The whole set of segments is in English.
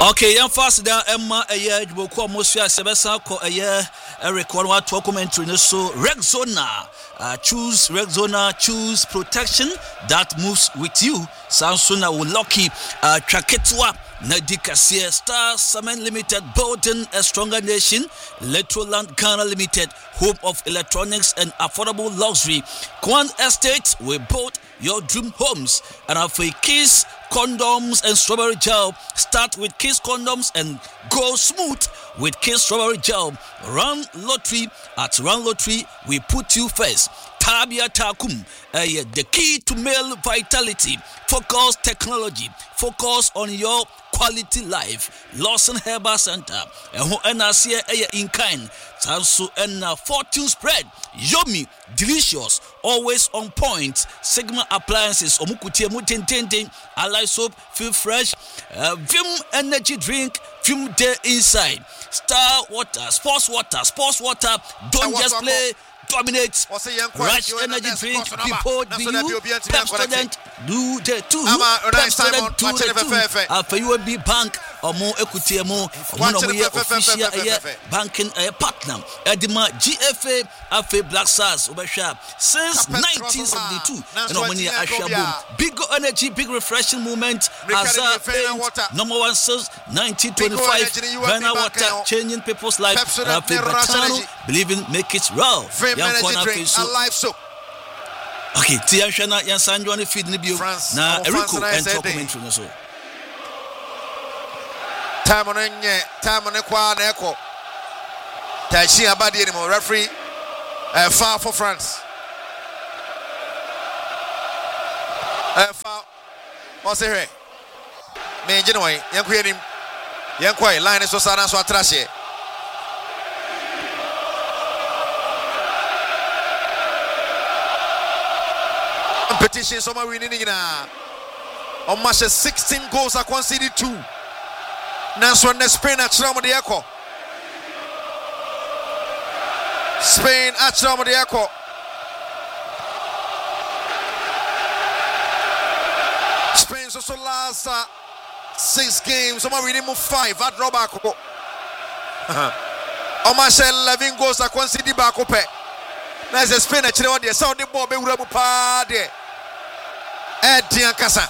Okay, young fast down Emma a year will call Mosia Sebesa a year record what to commentary so Rexona choose Rexona, choose protection that moves with you. Samsung will lucky Traketwa Nadikasia Star Cement Limited building a stronger nation. Electroland Ghana Limited, home of electronics and affordable luxury. Kwan Estate will build your dream homes. And after Kiss condoms and strawberry gel, start with Kiss condoms and go smooth with Kiss strawberry gel. Run lottery. At Run Lottery, we put you first. Tabia Takum, the key to male vitality. Focus technology. Focus on your quality life. Lawson Herbal Center. And I see in kind. Also, and fortune spread. Yummy, delicious, always on point. Sigma appliances. Omukutie mutentente. Ally soap, feel fresh. Vim energy drink. Vim day inside. Star water, sports water. Don't just play. Dominates. Rush energy drink before you. Pepsodent do the two. Pepsodent do the two. After you will be bank or more equity more. One of your official banking partner. Edima GFA Afe Black Stars Obasha since 1972. And Omani Ashabu. Big energy, big refreshing moment. Azar number one since 1925. Ghana water changing people's life. Afe Batano believing make it real. Managing life soap. Okay, Tiashana Yansanjo feed Nibio na Eriko and documentary so. Time on Equa Echo. Tashi Abadi anymore. Referee foul for France. Foul. What's it here? Me Genoa, Yanquim, Yanquai, Line is Osana Swatrashi. Competition, so we're winning now. On match 16 goals are conceded 2. Now, so the Spain at Traumadiaco. Spain at Traumadiaco. Spain's also last 6 games. So we're winning 5 at Robaco. On match 11 goals are conceded back up. Now, the Spain at Traumadiaco. So the ball be able to Edian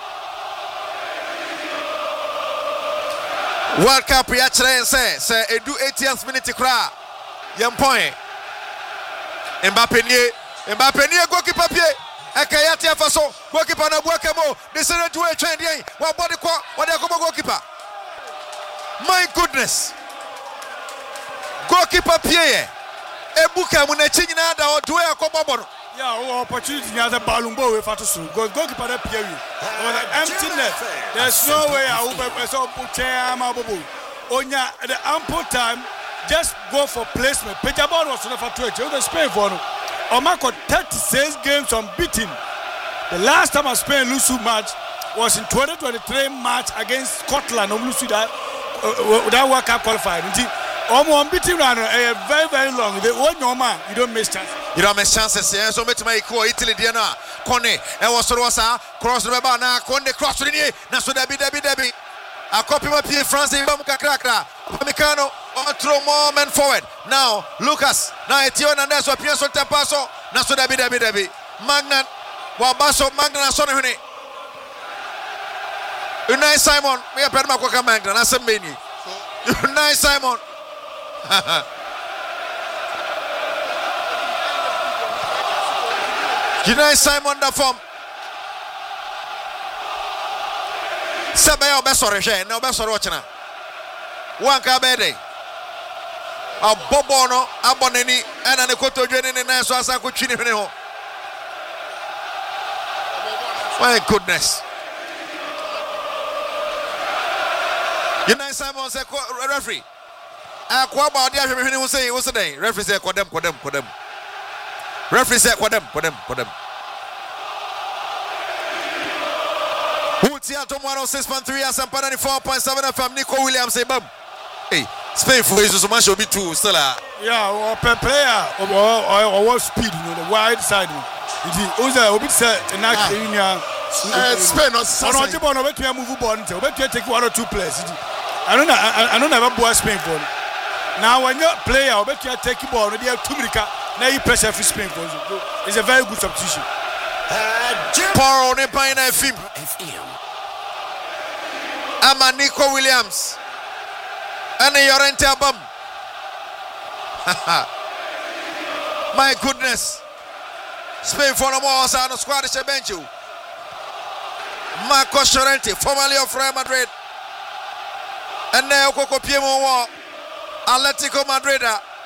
World Cup yachre say edu 80th minute kra yem point Mbappe nie goalkeeper pie ekayati afaso goalkeeper na buake mo de say do e twen dey wa body ko wa dey go goalkeeper. My goodness, goalkeeper pie ebuka mu na chinyina da o do e akoboboro. Yeah, opportunity near the Balumbo with Fatusu. Goalkeeper that PU. Empty net. There's no way I will put Onya at the ample time. Just go for placement. Pejabon was never to it. The Spain for Omako 36 games unbeaten. The last time a Spain lose match was in 2023 match against Scotland. That World Cup qualified. Unbeaten run very, very long. The one no man, you don't miss chance. You don't miss chances. Yeah, so much my co Italy Diana. Kone, was cross the Rebana, Kone cross the knee. Naso Debbie. A copy of P. France in Bamka. Pamecano, throw more men forward. Now, Lucas. Now, Etienne and that's what Piasso Tapaso. Naso Debbie. Magnan. Wabaso Magnan Sonahune. Unai Simon. We are Permacoca Magnan. That's a menu. Unai Simon. Unai Simon da form. Sabaya obesore hwe na obesore ochina. Wanka bede. Abobo no abonani ana ne kotodwe ne na so asa ko twini hwene ho. My goodness. Unai Simon say referee. Akwa ba dia hwehwene ho say wo say referee say kodem. Referee say kodem. Hutia to 106.3 Asampana 4.7 FM Nico Williams say bam. Hey, Spain for Jesus so much will be two still. Yeah, or per player or speed, the wide side. It is also a bit set in that Spain or Ono jibo no betu move ball nte. Betu take 1 or 2 players. I don't never boy Spain for. Now when you player betu take ball no dey tumrika na you pressure for Spain for. It's a very good substitution. Paul ne pan na FM. Ama Nico Williams. And Yorente Abam. My goodness. Spain for no more on squad is a bench. Marcos Llorente, formerly of Real Madrid. And now Coco Piemo Atletico Madrid.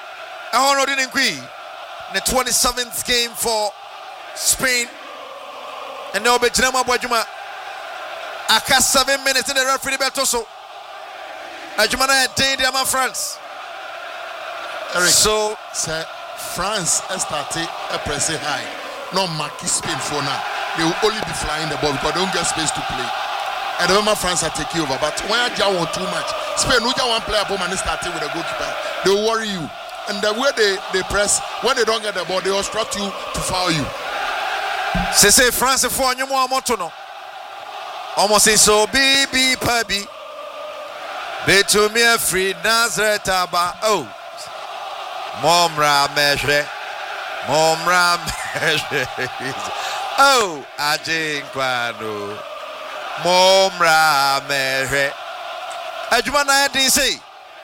The 27th game for Spain. And now Benjamin Bojuma. Aka 7 minutes in the referee Bertoso. Ajumana Diama France. Eric, so France started a pressing high. No marquee Spain for now. They will only be flying the ball because they don't get space to play. And remember France are taking over. But when you want too much, Spain who just one player and starting with a goalkeeper, they will worry you. And the way they press, when they don't get the ball, they obstruct you to foul you. C'est France for you more motono. Almost so BB Pabi. Betumia free Nazareth Aba. Oh. Momra Meshe. Momra Meshe. Oh, Ajinquano. Momra Meshe. Ajumana DC.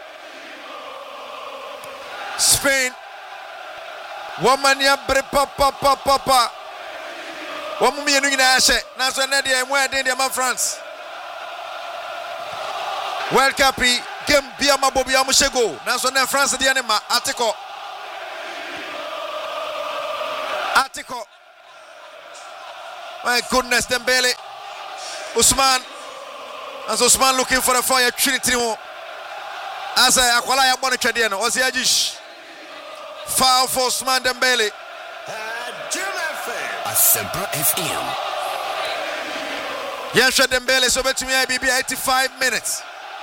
Spain. Womania Papa. Womumi in Ashe. Naso Nadia and where did France? World Cup game Biama Bobby Amushego. Naso France the anima. Atiko. My goodness, Dembele. Usman. As Usman looking for a fire Trinity. As I acquire Bonichadiano. Oziajish. Foul for Usman Dembele. Asempa FM. Yasha Dembele so bet me IBB 85 minutes.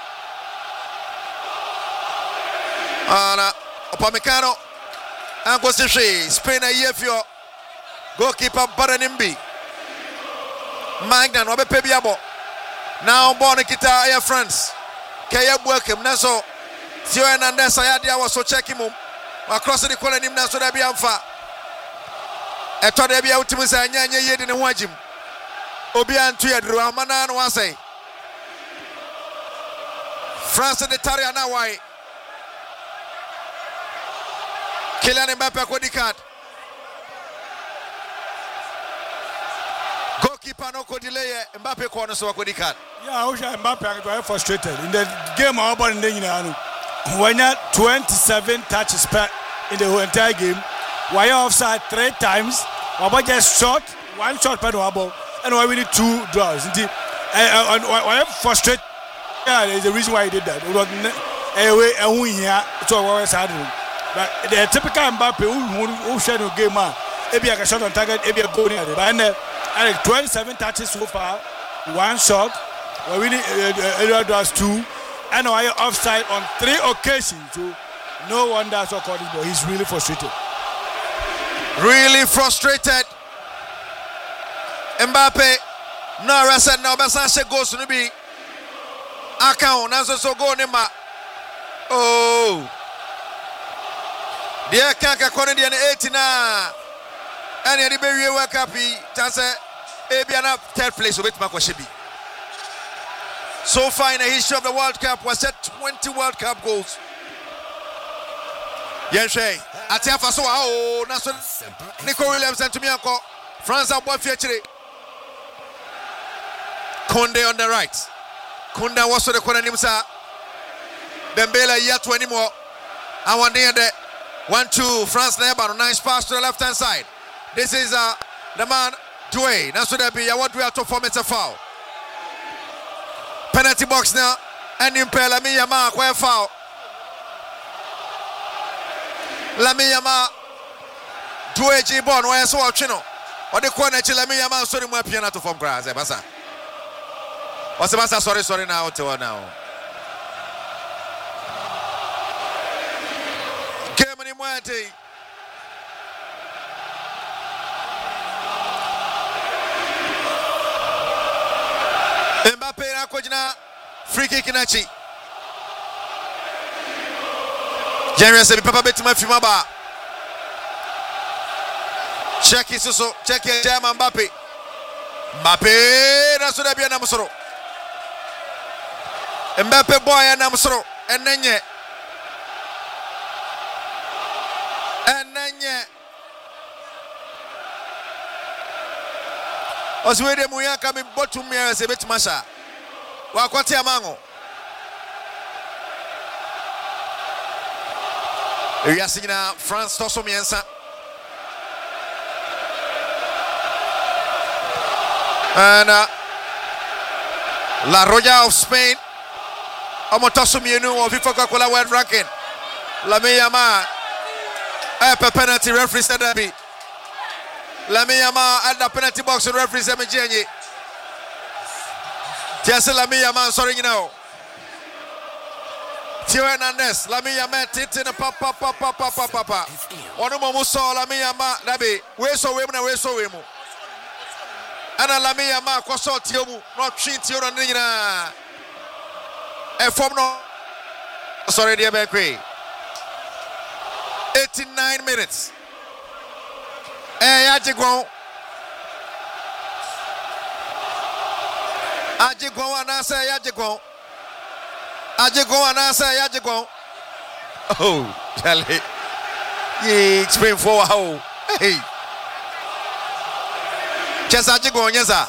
Ana Upamecano and Gosishi Spain a year for goalkeeper Baranimbi. Magnan Wabe Pebiabo. Now Bonikita Air France. Kaya Welcome Naso. Sio Hernandez Ayadia was so checking him. Across the corner him Naso Dabiamfa. I thought they be out to say Nyanya Yed in the Wajim. Obian to Yadru Amana was say. France and the Tariana Wai. Kylian Mbappe Kodikad. Goalkeeper no delay Mbappe corner so Kodikad. Yeah, I wish Mbappe got frustrated in the game about in the when you 27 touches per in the whole entire game. Why offside 3 times? Why just shot 1 shot per ball, and why we need 2 draws? Why frustrated? Yeah, there's a reason why he did that. But the typical Mbappe who shared the game, maybe a shot on target, maybe a goal. And 27 touches so far, 1 shot. Why we need draws 2, and why offside on 3 occasions. So no wonder so called this boy. He's really frustrated. Really frustrated. Mbappe. No rest now. Basanche goes to be. Account. Nazo so go nema. Oh. Dear Kanka Kone the 89. And the Berry World Cup. Chance. Ebiana 3rd place with Makoshibi. So far in the history of the World Cup was set 20 World Cup goals. Yenshe. Atiafa so Naso Nico Williams and Tumiako. France are both featuring. Konde on the right. Kunda was to the corner Nimsa. Dembele yet 20 more. I want near the 1-2. France neighbor. Nice pass to the left hand side. This is the man Doué. That's what be. I want we have to form it's a foul. Penalty box now. And Impel Lamiyama where foul. Lamiyama Doué Jibon where so chino. Or the corner Lamiyama sorry my piano to form grass. Basa. What's the master? Sorry now to now. Game in Mwati. Kojina. Free kick in Achi. Jerry said, Papa Betima Fimaba. Check it, so check it, German Mbappe. Mbappe, that's what I be an Amsoro. Mbappe boy and Amsoro. And then yet. Oswede Muyaka mi bottom me as a bit masha. Wakwati amango. Yasina France toso miensa. And La Roya of Spain. Omotoso mienu of FIFA Cola World Ranking. Lamine Yamal. A penalty referee said that be. Lamine Yamal at the penalty box and referee said Jenny. Tiasa Lamine Yamal, sorry you know. Tio Hernandez, Lamine Yamal, Titin, papa. One of them saw Lamine Yamal, Nabi. Where's so women and where's so women? And Lamine Yamal, Cosso Tiomu, not Chin Tio Nina. A form no. Sorry, dear Beckley. 89 minutes. Ajigwan anasa Ajigwan. Oh, Charlie. Yeah, Spain for how? Hey. Just Ajigwan, yes, sir.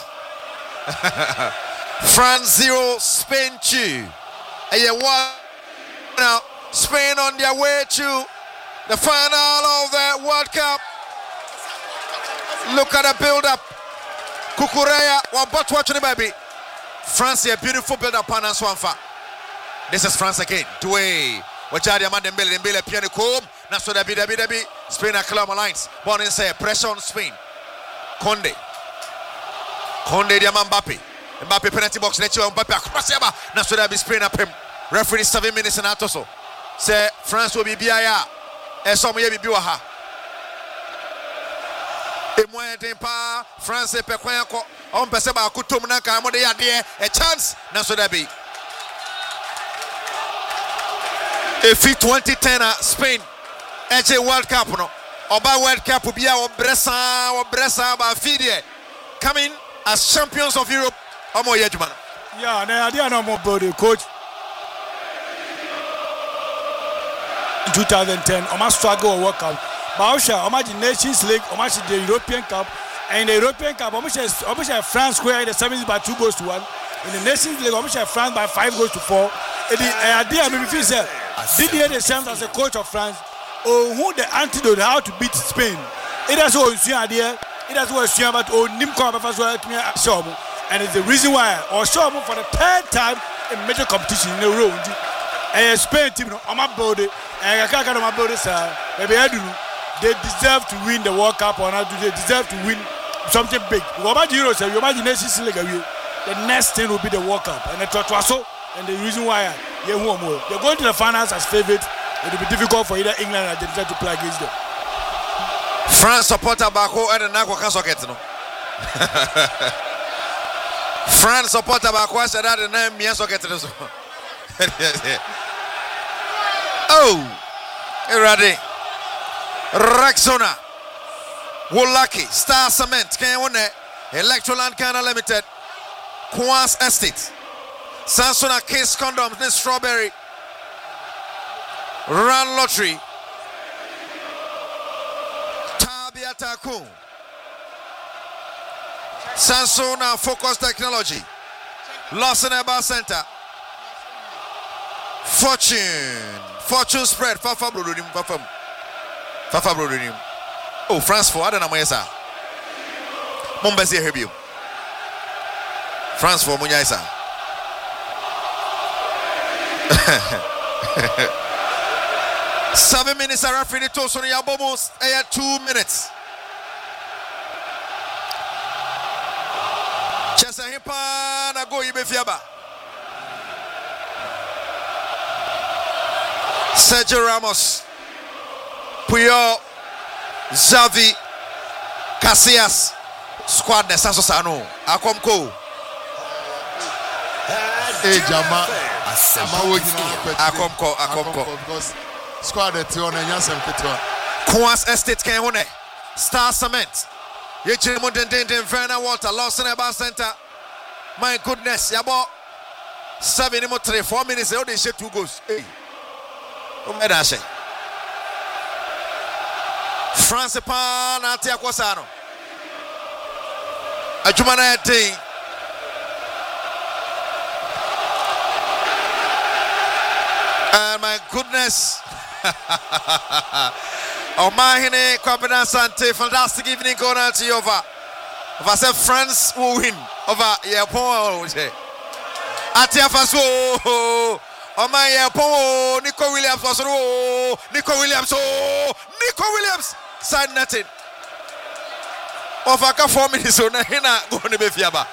France 0, Spain 2. And you want now Spain on their way to the final of the World Cup. Look at the build-up. Kukureya, what watching the baby? France, a beautiful build-up on Swanfa. This is France again. Doué. Wachadi Amanda Mbele Piano Combe. Naso Dabi. Spain are Kalama Lines. Born inside. Pressure on Spain. Conde Diamant Mbappe penalty box. Let you Mbappe across Yaba. Naso Dabi Spain up him. Referee 7 minutes and Atoso. Say France will be BIA. And some will be Biwaha. France Pequanco on Pesaba Kutumnaka Modea a chance Naso Dabi. If 2010 Spain HA World Cup no Oba World Cup will be our Bressa Fidie coming as champions of Europe. Omo Yejman. Yeah, I didn't know more about the coach. In 2010, Oma struggle World Cup. Bausha, imagine Nations League, imagine the European Cup, and the European Cup, imagine France square in the 70s by 2 goals to 1. In the Nations League, imagine France by 5 goals to 4. The idea maybe feel say Didier Deschamps as a coach of France, or who the antidote how to beat Spain. It has always been idea. It has always been about Nimko and it's the reason why or show for the 3rd time in major competition in a row. And Spain team on my body, and I can't on my body, sir. Maybe I do. They deserve to win the World Cup or not. They deserve to win something big. You imagine Euros, you imagine Nations League. The next thing will be the World Cup. And the Totwaso, and the reason why they're going to the finals as favorites. It will be difficult for either England or Argentina to play against them. France supporter Bako and the Nako can socket. France supporter Bako said that the name Mia socket. Oh, ready. Rexona, Wolaki, Star Cement, Kayone, Electroland Canada Limited, Quas Estate, Sansona Case Condoms, this Strawberry, Run Lottery, Tabia Takun, Sansona Focus Technology, Lawson Eba Center, Fortune Spread, Fafa Brodonim. Oh, France for I don't know where sir. Mombasi Herbio. France for Munyaisa. Seven minutes are referee to so ya almost 2 minutes. Chesa hipa na go ibe fiaba. Sergio Ramos, Puyol, Xavi, Casillas, squad Nesaso Sano, Akomko. Hey, Jama. Akomko. Because squad at you on a Yasam Ketua. Kwas Estate Kenhone. Star Cement. Yechimo den Verna Walter. Lawson Eba Center. My goodness. Yabo. 7 3 4 minutes. They share 2 goals. Hey. Umedashe. France Pan Atia Kwasano. Ajumana Eti. And my goodness. Omahine Kwabena Sante, fantastic evening going on to you over. If I said France will win over Yapon, Atia Faso, Oma Yapon, Nico Williams was Nico Williams, side nothing. Of a 4 minutes on Hina going to be Fiaba.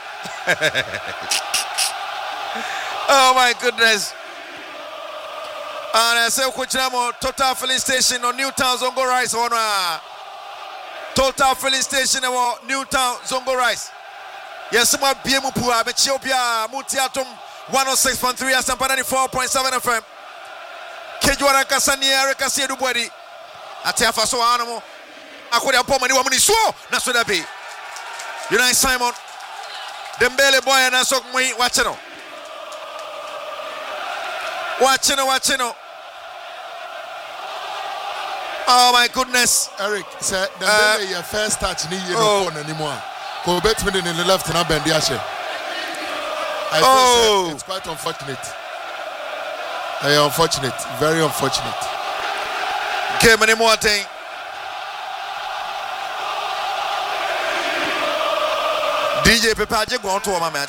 Oh my goodness. And I say, Total Filling Station on Newtown Zongo Rice. Total Filling Station on Newtown Zongo Rice. Yes, my Biemupua, Ethiopia, Mutiatum 106.3 and Sampa 94.7 FM. Kejuara Kasani, Erica Siedubwedi. Atiafa so animal. I could have pomani woman is so. That's what I be. United Simon. Dembele boy and I soak me. Watching. Oh my goodness. Eric said the first touch need you no phone anymore. Go bet me in the left and bend the ashe. It's quite unfortunate. Very unfortunate. Game anymore thing. DJ Pepaje go on to my man.